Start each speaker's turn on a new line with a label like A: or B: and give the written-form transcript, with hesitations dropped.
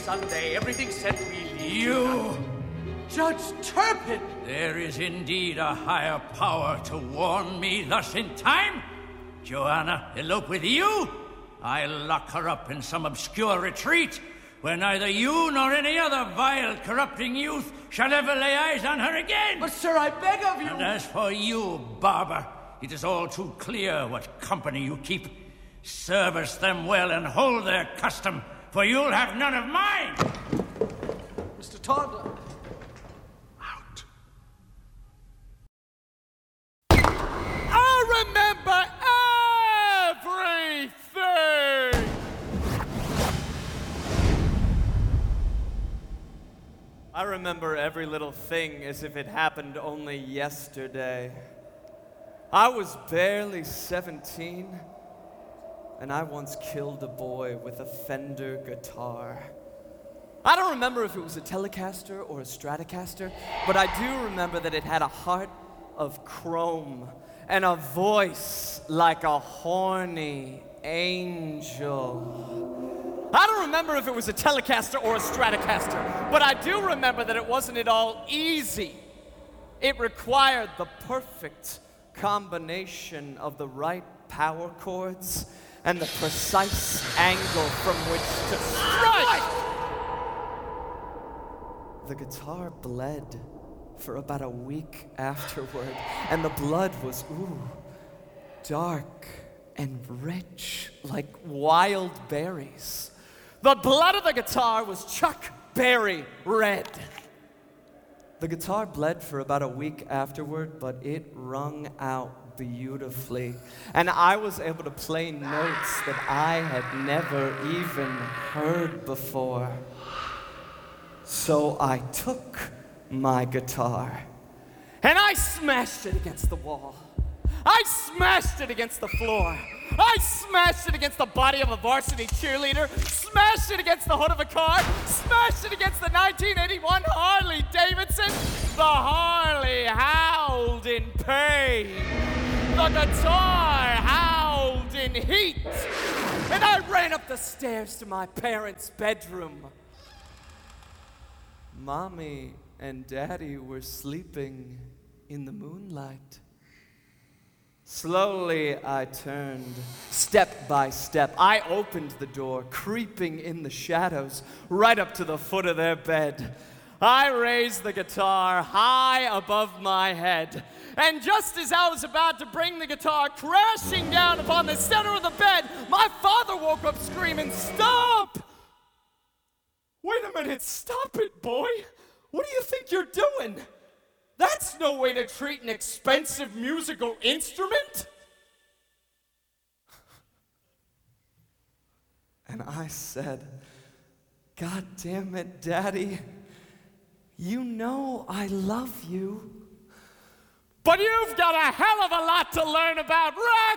A: Sunday. Everything's set. We leave.
B: You!
A: Judge Turpin!
B: There is indeed a higher power to warn me thus in time. Joanna, elope with you? I'll lock her up in some obscure retreat where neither you nor any other vile, corrupting youth shall ever lay eyes on her again.
A: But, sir, I beg of you.
B: And as for you, barber, it is all too clear what company you keep. Service them well and hold their custom, for you'll have none of mine.
A: Mr. Toddler.
C: Out.
D: I remember everything! I remember every little thing as if it happened only yesterday. I was barely 17, and I once killed a boy with a Fender guitar. I don't remember if it was a Telecaster or a Stratocaster, but I do remember that it had a heart of chrome and a voice like a horny angel. I don't remember if it was a Telecaster or a Stratocaster, but I do remember that it wasn't at all easy. It required the perfect combination of the right power chords and the precise angle from which to strike. The guitar bled for about a week afterward, and the blood was, dark and rich like wild berries. The blood of the guitar was Chuck Berry red. The guitar bled for about a week afterward, but it rung out beautifully. And I was able to play notes that I had never even heard before. So I took my guitar and I smashed it against the wall. I smashed it against the floor. I smashed it against the body of a varsity cheerleader, smashed it against the hood of a car, smashed it against the 1981 Harley Davidson. The Harley howled in pain. The guitar howled in heat. And I ran up the stairs to my parents' bedroom. Mommy and Daddy were sleeping in the moonlight. Slowly I turned, step by step. I opened the door, creeping in the shadows, right up to the foot of their bed. I raised the guitar high above my head. And just as I was about to bring the guitar crashing down upon the center of the bed, my father woke up screaming, "Stop! Wait a minute, stop it, boy! What do you think you're doing? That's no way to treat an expensive musical instrument!" And I said, "God damn it, Daddy. You know I love you. But you've got a hell of a lot to learn about